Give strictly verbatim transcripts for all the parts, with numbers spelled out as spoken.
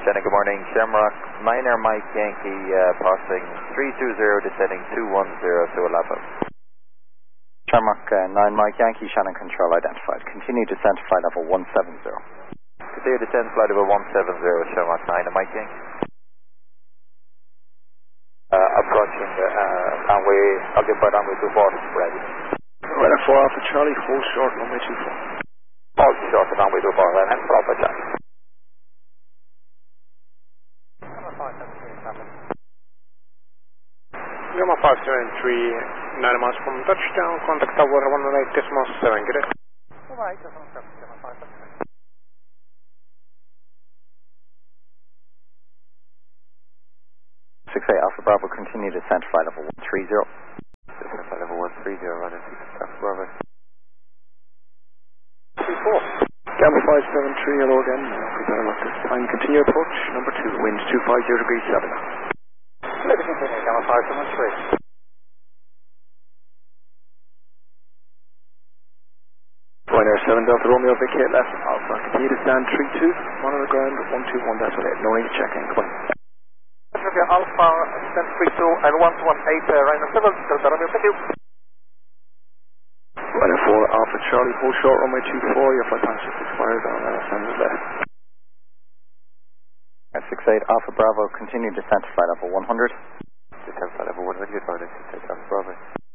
descending, good morning. Shamrock, Minor Mike Yankee, uh, passing three two zero, descending two one zero to Alapa. Shamrock, uh, nine Mike Yankee, Shannon Control identified. Continue descent to flight level one seven zero. Continue descent flight level one seven zero, Shamrock nine and Mike Yankee. Uh, approaching the uh, runway, occupied runway two four, ready. Weather four Alpha Charlie, hold short, runway two four. Hold short, runway two four, and for Alpha Charlie. Lima five seven three, nine miles from touchdown, contact tower one one eight decimal seven, get it? six eight Alpha Bravo, continue descent flight level one three zero. Descent flight level one three zero, running six Alpha Bravo. two four. Gamma five seven three, hello again, prepare left this time, continue approach, number two, wind two five zero degrees seven. Let us continue, Gamma five seven three. Ryanair seven Delta Romeo, vacate left, Alpha, continue to stand three two, monitor ground, one two one decimal eight, no need to check in, come on. Okay, Alpha, stand three two and one one eight, uh, Ryanair seven Delta Romeo, thank you. Ryanair four Alpha Charlie, hold short, runway two four, your flight time just expired on uh, Sanders left. six eight Alpha Bravo, continue descent to flight level one hundred. Descent flight level one hundred, running six eight Alpha Bravo.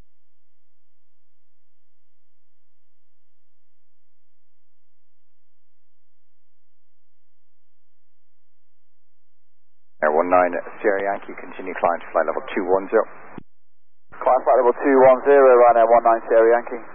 Air one nine Sierra Yankee, continue climb to flight level two one zero. Climb flight level two one zero, Ryanair one nine Sierra Yankee.